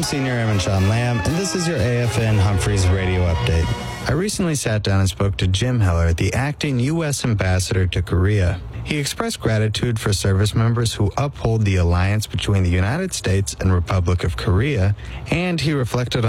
Senior Airman Sean Lamb, and this is your AFN Humphreys Radio Update. I recently sat down and spoke to Jim Heller, the acting U.S. ambassador to Korea. He expressed gratitude for service members who uphold the alliance between the United States and Republic of Korea, and he reflected